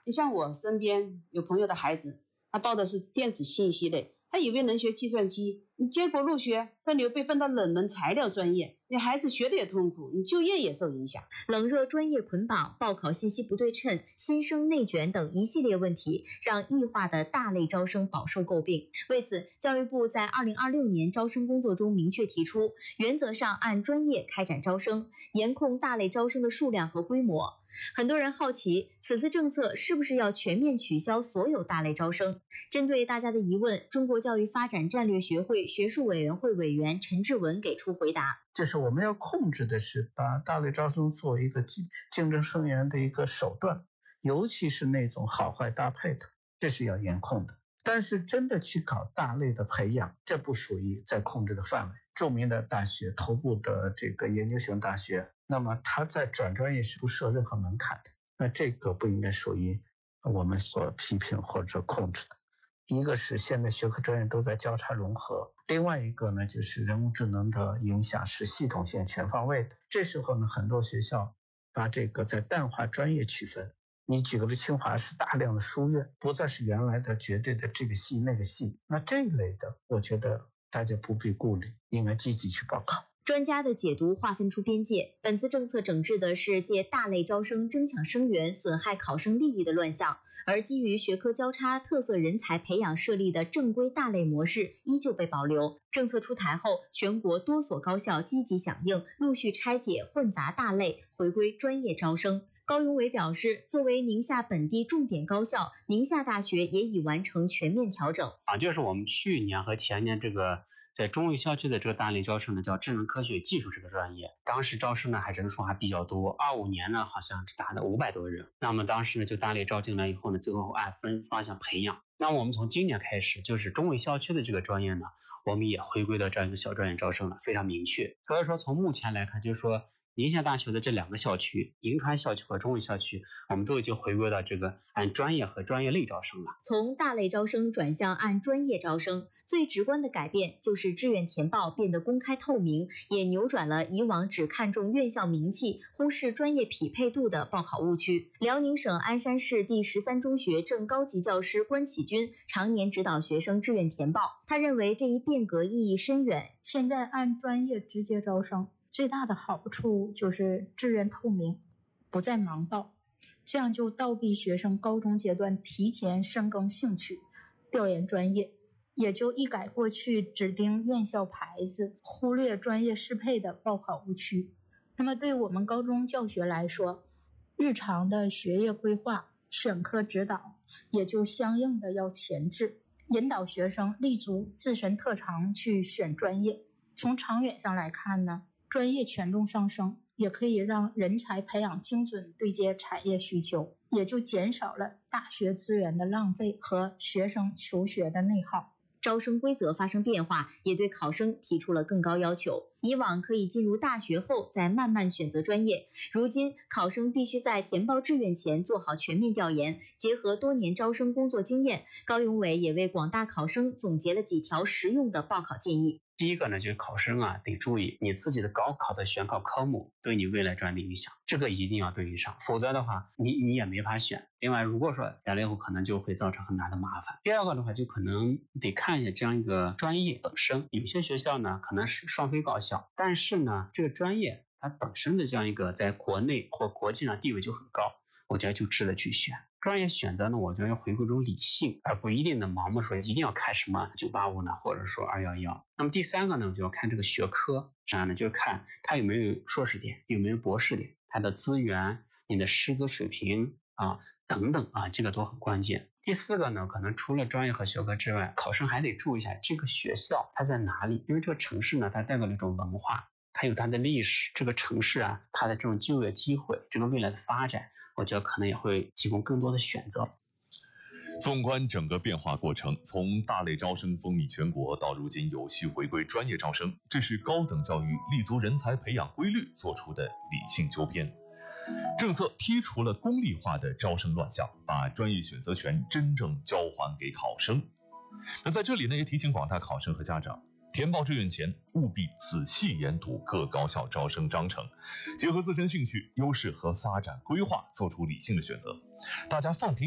你像我身边有朋友的孩子，他报的是电子信息类，他以为能学计算机，你结果入学分流被分到冷门材料专业，你孩子学的也痛苦，你就业也受影响。 冷热专业捆绑、报考信息不对称、新生内卷等一系列问题，让异化的大类招生饱受诟病。为此，教育部在2026年招生工作中明确提出，原则上按专业开展招生，严控大类招生的数量和规模。很多人好奇，此次政策是不是要全面取消所有大类招生？针对大家的疑问，中国教育发展战略学会学术委员会委员陈志文给出回答： 就是我们要控制的是把大类招生作为一个竞争生源的一个手段，尤其是那种好坏搭配的，这是要严控的。但是真的去搞大类的培养，这不属于在控制的范围。著名的大学，头部的这个研究型大学，那么它在转专业是不设任何门槛的，那这个不应该属于我们所批评或者控制的。一个是现在学科专业都在交叉融合，另外一个呢就是人工智能的影响是系统性全方位的。这时候呢，很多学校把这个在淡化专业区分。你举个例，清华是大量的书院，不再是原来的绝对的这个系那个系，那这一类的我觉得大家不必顾虑，应该积极去报考。 专家的解读划分出边界，本次政策整治的是借大类招生争抢生源、损害考生利益的乱象，而基于学科交叉、特色人才培养设立的正规大类模式依旧被保留。政策出台后，全国多所高校积极响应，陆续拆解混杂大类，回归专业招生。高永伟表示，作为宁夏本地重点高校，宁夏大学也已完成全面调整。 就是我们去年和前年这个在中卫校区的这个大类招生呢，叫智能科学技术这个专业，当时招生呢人数还比较多，25年呢好像是达到500多人。那么当时呢就大类招进来以后呢，最后按分方向培养。那我们从今年开始，就是中卫校区的这个专业呢，我们也回归到这样一个小专业招生了，非常明确。所以说从目前来看，就是说宁夏大学的这2个校区，银川校区和中卫校区，我们都已经回归到这个按专业和专业类招生了。 从大类招生转向按专业招生，最直观的改变就是志愿填报变得公开透明，也扭转了以往只看重院校名气、忽视专业匹配度的报考误区。辽宁省鞍山市第13中学正高级教师关启军常年指导学生志愿填报，他认为这一变革意义深远。 现在按专业直接招生，最大的好处就是志愿透明，不再盲报，这样就倒逼学生高中阶段提前深耕兴趣，调研专业，也就一改过去只盯院校牌子，忽略专业适配的报考误区。那么对我们高中教学来说，日常的学业规划、选科指导也就相应的要前置，引导学生立足自身特长去选专业。从长远上来看呢，专业权重上升，也可以让人才培养精准对接产业需求，也就减少了大学资源的浪费和学生求学的内耗。 招生规则发生变化，也对考生提出了更高要求。以往可以进入大学后再慢慢选择专业，如今考生必须在填报志愿前做好全面调研，结合多年招生工作经验。高永伟也为广大考生总结了几条实用的报考建议。 第一个呢，就是考生得注意你自己的高考的选考科目对你未来专业的影响，这个一定要对应上，否则的话你也没法选。另外，如果说来了以后可能就会造成很大的麻烦。第二个的话，就可能得看一下这样一个专业本身，有些学校呢可能是双非高校，但是呢这个专业它本身的这样一个在国内或国际上地位就很高，我觉得就值得去选。专业选择呢，我觉得要回归一种理性，而不一定的盲目说一定要看什么985呢，或者说211。那么第三个呢，就要看这个学科，啥呢？就是看它有没有硕士点，有没有博士点，它的资源、你的师资水平等等这个都很关键。第四个呢，可能除了专业和学科之外，考生还得注意一下这个学校它在哪里，因为这个城市呢，它代表了一种文化。它有它的历史，这个城市它的这种就业机会，这个未来的发展，我觉得可能也会提供更多的选择。 纵观整个变化过程，从大类招生风靡全国到如今有序回归专业招生，这是高等教育立足人才培养规律做出的理性纠偏。政策剔除了功利化的招生乱象，把专业选择权真正交还给考生。那在这里呢，也提醒广大考生和家长，填报志愿前务必仔细研读各高校招生章程，结合自身兴趣、优势和发展规划，做出理性的选择。大家放平